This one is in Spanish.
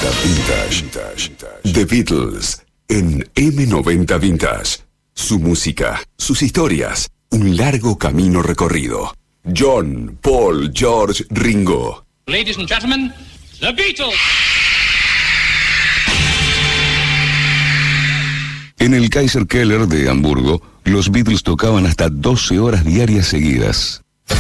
Vintage. The Beatles en M90 Vintage. Su música, sus historias, un largo camino recorrido. John, Paul, George, Ringo. Ladies and gentlemen, The Beatles. En el Kaiser Keller de Hamburgo, los Beatles tocaban hasta 12 horas diarias seguidas.